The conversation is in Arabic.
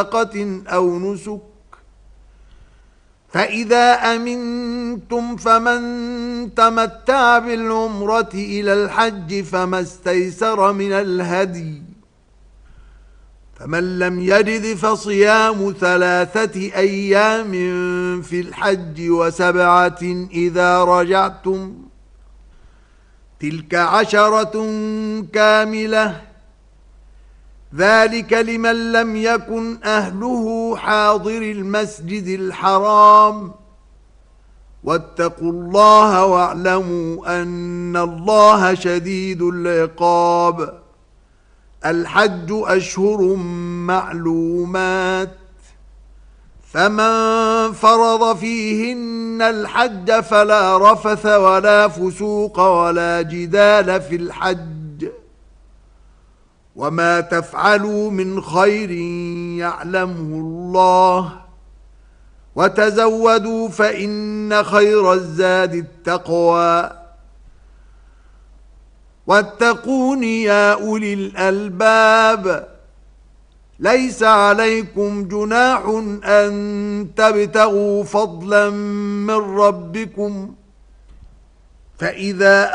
أو نسك. فإذا أمنتم فمن تمتع بالعمرة إلى الحج فما استيسر من الهدي، فمن لم يجد فصيام 3 أيام في الحج و7 إذا رجعتم، تلك 10 كاملة، ذلك لمن لم يكن أهله حاضر المسجد الحرام. واتقوا الله واعلموا أن الله شديد العقاب. الحج أشهر معلومات، فمن فرض فيهن الحج فلا رفث ولا فسوق ولا جدال في الحج، وما تفعلوا من خير يعلمه الله، وتزودوا فإن خير الزاد التقوى، واتقون يا أولي الألباب. ليس عليكم جناح أن تبتغوا فضلا من ربكم، فإذا